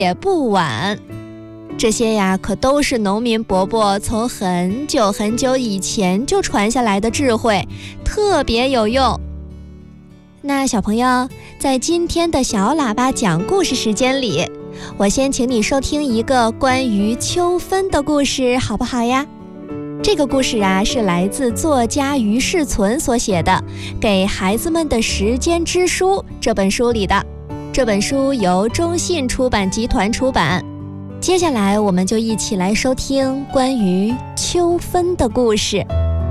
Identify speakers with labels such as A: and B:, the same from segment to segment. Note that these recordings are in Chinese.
A: 也不晚。这些呀，可都是农民伯伯从很久很久以前就传下来的智慧，特别有用。那小朋友，在今天的小喇叭讲故事时间里，我先请你收听一个关于秋分的故事，好不好呀？这个故事啊，是来自作家于世存所写的《给孩子们的时间之书》这本书里的。这本书由中信出版集团出版。接下来我们就一起来收听关于秋分的故事。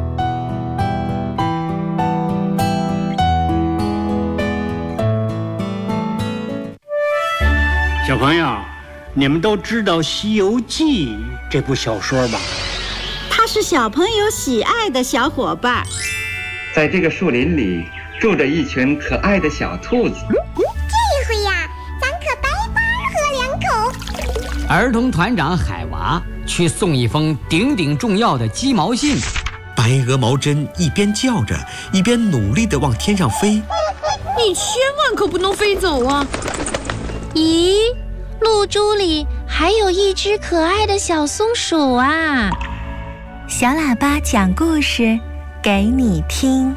B: 小朋友，你们都知道《西游记》这部小说吧？
C: 它是小朋友喜爱的小伙伴。
D: 在这个树林里住着一群可爱的小兔子。
E: 这回呀，咱可白白喝两口。
F: 儿童团长海娃去送一封顶顶重要的鸡毛信。
G: 白鹅毛针一边叫着，一边努力地往天上飞。
H: 你千万可不能飞走啊！
I: 咦，露珠里还有一只可爱的小松鼠啊！
J: 小喇叭讲故事给你听。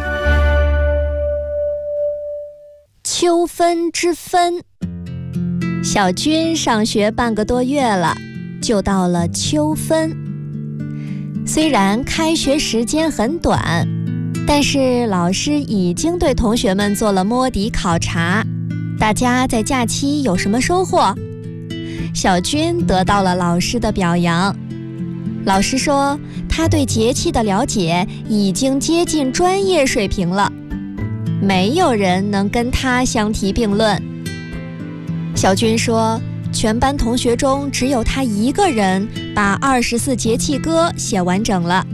A: 秋分之分。小军上学半个多月了，就到了秋分。虽然开学时间很短，但是老师已经对同学们做了摸底考察。大家在假期有什么收获？小军得到了老师的表扬。老师说，他对节气的了解已经接近专业水平了，没有人能跟他相提并论。小军说，全班同学中只有他一个人把24节气歌写完整了。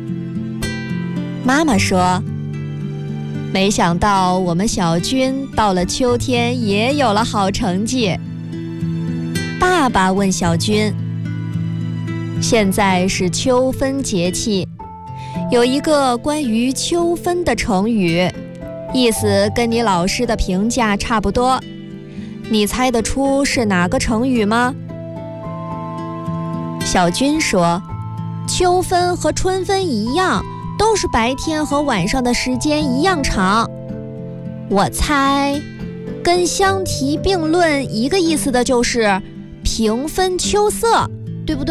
A: 妈妈说，没想到我们小军到了秋天也有了好成绩。爸爸问小军，现在是秋分节气，有一个关于秋分的成语，意思跟你老师的评价差不多，你猜得出是哪个成语吗？小军说，秋分和春分一样，都是白天和晚上的时间一样长。我猜跟相提并论一个意思的就是平分秋色，对不对？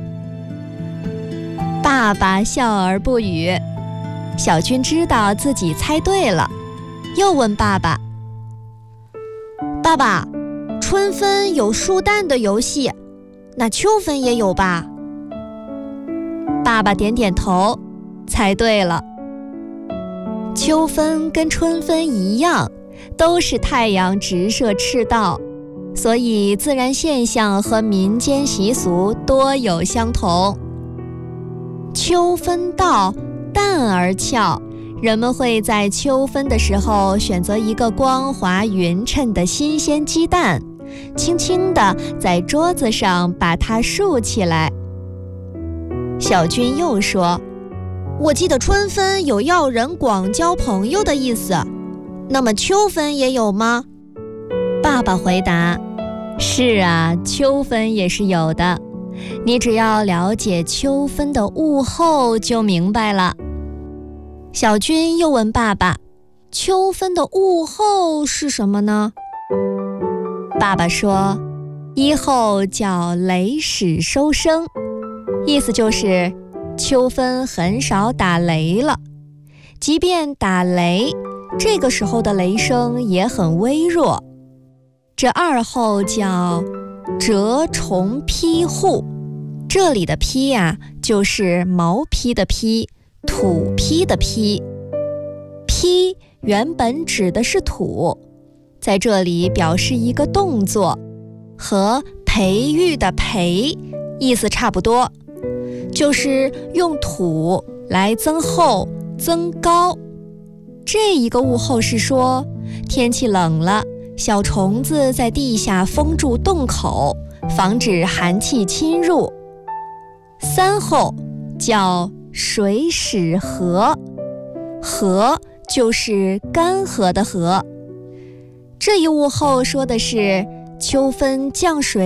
A: 爸爸笑而不语。小军知道自己猜对了，又问爸爸，爸爸，春分有数蛋的游戏，那秋分也有吧？爸爸点点头，猜对了。秋分跟春分一样，都是太阳直射赤道，所以自然现象和民间习俗多有相同。秋分到，蛋儿俏，人们会在秋分的时候选择一个光滑匀称的新鲜鸡蛋，轻轻地在桌子上把它竖起来。小军又说，我记得春分有要人广交朋友的意思，那么秋分也有吗？爸爸回答，是啊，秋分也是有的，你只要了解秋分的物候就明白了。小军又问爸爸，秋分的物候是什么呢？爸爸说，一候叫雷始收声，意思就是秋分很少打雷了，即便打雷，这个时候的雷声也很微弱。这二候叫蛰虫披户，这里的披啊，就是毛披的披，土披的披。披原本指的是土，在这里表示一个动作，和培育的培意思差不多，就是用土来增厚增高。这一个物候是说，天气冷了，小虫子在地下封住洞口，防止寒气侵入。三候叫水始涸，涸就是干涸的涸。这一物候说的是秋分降水